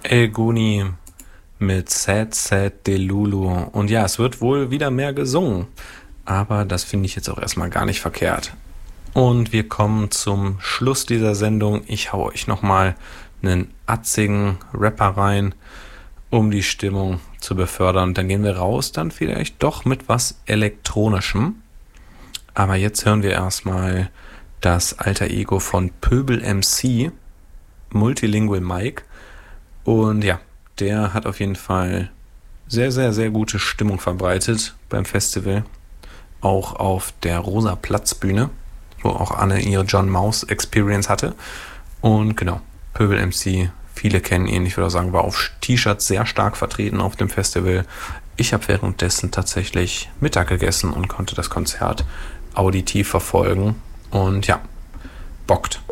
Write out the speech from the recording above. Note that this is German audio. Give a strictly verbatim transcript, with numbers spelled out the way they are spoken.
El Guni mit Sad Sad Delulu. Und ja, es wird wohl wieder mehr gesungen. Aber das finde ich jetzt auch erstmal gar nicht verkehrt. Und wir kommen zum Schluss dieser Sendung. Ich hau euch nochmal einen atzigen Rapper rein, um die Stimmung zu befördern. Dann gehen wir raus, dann vielleicht doch mit was Elektronischem. Aber jetzt hören wir erstmal das Alter Ego von Pöbel M C, Multilingual Mike. Und ja, der hat auf jeden Fall sehr, sehr, sehr gute Stimmung verbreitet beim Festival. Auch auf der Rosa Platzbühne, wo auch Anne ihre John Maus Experience hatte. Und genau, Pöbel M C, viele kennen ihn, ich würde auch sagen, war auf T-Shirts sehr stark vertreten auf dem Festival. Ich habe währenddessen tatsächlich Mittag gegessen und konnte das Konzert auditiv verfolgen. Und ja, bockt.